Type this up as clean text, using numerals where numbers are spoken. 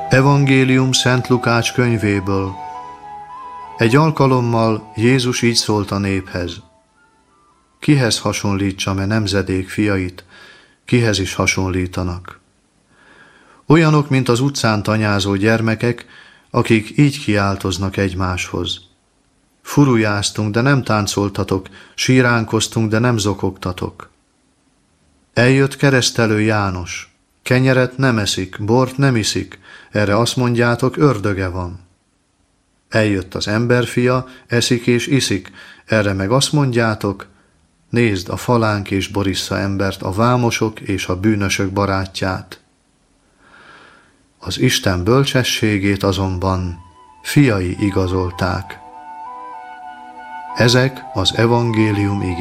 Evangélium Szent Lukács könyvéből. Egy alkalommal Jézus így szólt a néphez. Kihez hasonlítsam-e nemzedék fiait, kihez is hasonlítanak? Olyanok, mint az utcán tanyázó gyermekek, akik így kiáltoznak egymáshoz. Furujáztunk, de nem táncoltatok, síránkoztunk, de nem zokogtatok. Eljött Keresztelő János. Kenyeret nem eszik, bort nem iszik, erre azt mondjátok, ördöge van. Eljött az emberfia, eszik és iszik, erre meg azt mondjátok, nézd a falánk és borissza embert, a vámosok és a bűnösök barátját. Az Isten bölcsességét azonban fiai igazolták. Ezek az evangélium igéi.